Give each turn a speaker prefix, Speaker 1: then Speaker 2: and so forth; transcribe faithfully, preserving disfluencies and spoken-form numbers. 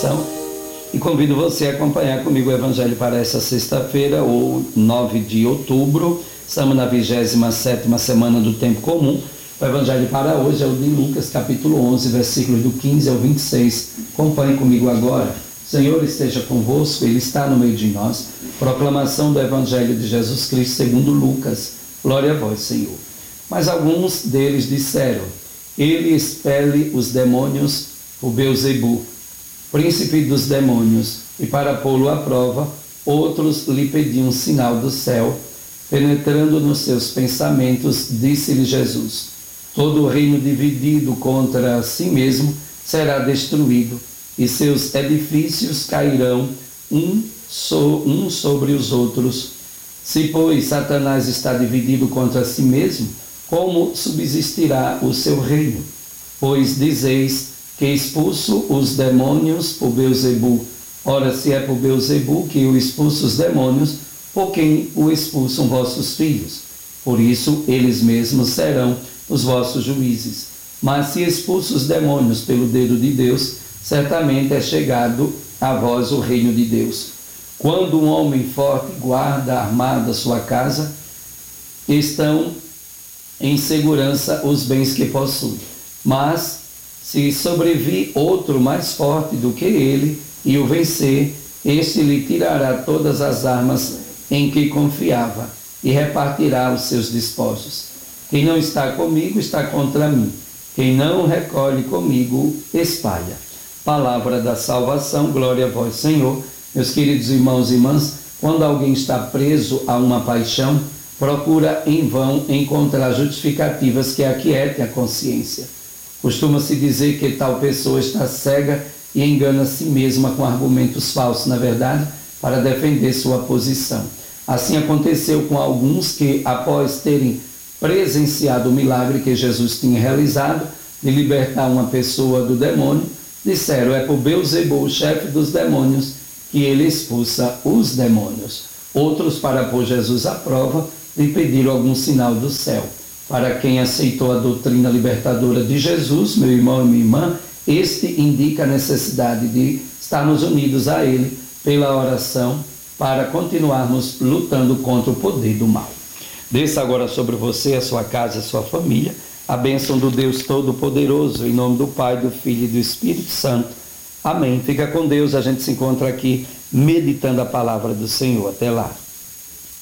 Speaker 1: salvação. E convido você a acompanhar comigo o Evangelho para essa sexta-feira, ou nove de outubro. Estamos na vigésima sétima semana do tempo comum. O Evangelho para hoje é o de Lucas, capítulo onze, versículos do quinze ao vinte e seis. Acompanhe comigo agora. O Senhor esteja convosco, Ele está no meio de nós. Proclamação do Evangelho de Jesus Cristo segundo Lucas. Glória a vós, Senhor. Mas alguns deles disseram: Ele expele os demônios por Beelzebu, príncipe dos demônios. E para pô-lo à prova, outros lhe pediam um sinal do céu. Penetrando nos seus pensamentos, disse-lhe Jesus: Todo o reino dividido contra si mesmo será destruído, e seus edifícios cairão um, so, um sobre os outros. Se, pois, Satanás está dividido contra si mesmo, como subsistirá o seu reino? Pois dizeis que expulso os demônios por Beelzebu. Ora, se é por Beelzebu que eu expulso os demônios, por quem o expulsam vossos filhos? Por isso, eles mesmos serão os vossos juízes. Mas se expulso os demônios pelo dedo de Deus, certamente é chegado a vós o reino de Deus. Quando um homem forte guarda armada sua casa, estão em segurança os bens que possui. Mas se sobrevir outro mais forte do que ele e o vencer, este lhe tirará todas as armas em que confiava e repartirá os seus despojos. Quem não está comigo está contra mim. Quem não recolhe comigo espalha. Palavra da salvação, glória a vós, Senhor. Meus queridos irmãos e irmãs, quando alguém está preso a uma paixão, procura em vão encontrar justificativas que aquietem a consciência. Costuma-se dizer que tal pessoa está cega e engana a si mesma com argumentos falsos, na verdade, para defender sua posição. Assim aconteceu com alguns que, após terem presenciado o milagre que Jesus tinha realizado de libertar uma pessoa do demônio, disseram: é por Beelzebu, o chefe dos demônios, que ele expulsa os demônios. Outros, para pôr Jesus à prova, lhe pediram algum sinal do céu. Para quem aceitou a doutrina libertadora de Jesus, meu irmão e minha irmã, este indica a necessidade de estarmos unidos a Ele pela oração para continuarmos lutando contra o poder do mal. Desça agora sobre você, a sua casa, a sua família, a bênção do Deus Todo-Poderoso, em nome do Pai, do Filho e do Espírito Santo. Amém. Fica com Deus, a gente se encontra aqui meditando a palavra do Senhor. Até lá.